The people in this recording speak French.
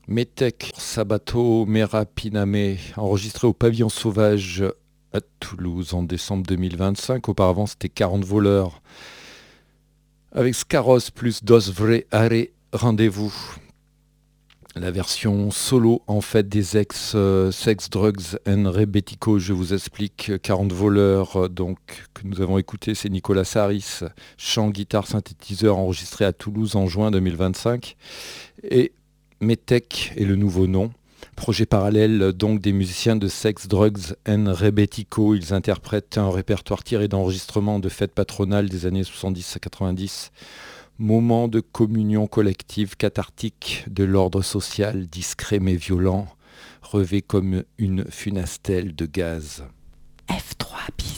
Metek, Sabato Merapiname, enregistré au Pavillon Sauvage à Toulouse en décembre 2025. Auparavant, c'était 40 voleurs avec Scaros plus Dos Vre Are Rendez-vous. La version solo en fait des ex-Sex, Drugs and Rebetico, je vous explique. 40 voleurs donc que nous avons écouté, c'est Nicolas Saris, chant, guitare, synthétiseur enregistré à Toulouse en juin 2025. Et Metek est le nouveau nom. Projet parallèle donc des musiciens de Sex, Drugs and Rebetico. Ils interprètent un répertoire tiré d'enregistrements de fêtes patronales des années 70 à 90. Moment de communion collective cathartique de l'ordre social, discret mais violent, revêt comme une funestelle de gaz. F3 bis.